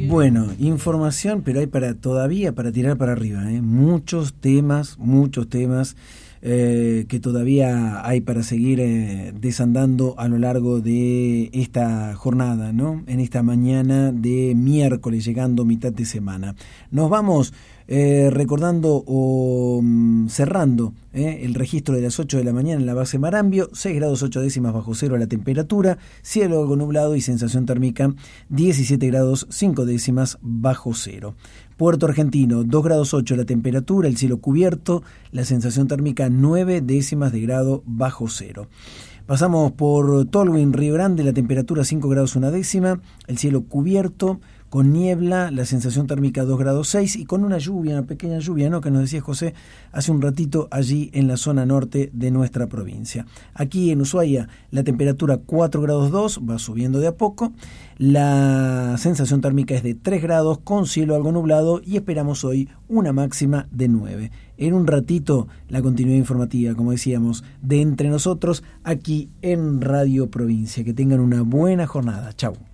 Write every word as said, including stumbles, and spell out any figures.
Bueno, información, pero hay para todavía para tirar para arriba, ¿eh? Muchos temas, muchos temas eh, que todavía hay para seguir eh, desandando a lo largo de esta jornada, ¿no? En esta mañana de miércoles, llegando mitad de semana. Nos vamos eh, recordando o um, cerrando eh, el registro de las ocho de la mañana en la base Marambio, seis grados ocho décimas bajo cero la temperatura, cielo algo nublado y sensación térmica diecisiete grados cinco décimas bajo cero. Puerto Argentino, dos grados ocho la temperatura, el cielo cubierto, la sensación térmica nueve décimas de grado bajo cero. Pasamos por Tolwyn, Río Grande, la temperatura cinco grados una décima, el cielo cubierto, con niebla, la sensación térmica dos grados seis y con una lluvia, una pequeña lluvia, ¿no?, que nos decía José hace un ratito allí en la zona norte de nuestra provincia. Aquí en Ushuaia la temperatura cuatro grados dos, va subiendo de a poco, la sensación térmica es de tres grados con cielo algo nublado y esperamos hoy una máxima de nueve. En un ratito la continuidad informativa, como decíamos, de Entre Nosotros aquí en Radio Provincia. Que tengan una buena jornada. Chau.